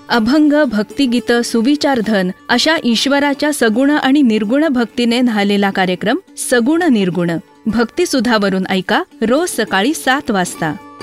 अभंग, भक्तिगीत, सुविचारधन अशा ईश्वराच्या सगुण आणि निर्गुण भक्तीने न्हालेला कार्यक्रम सगुण निर्गुण भक्तिसुधावरून ऐका रोज सकाळी 7 वाजता.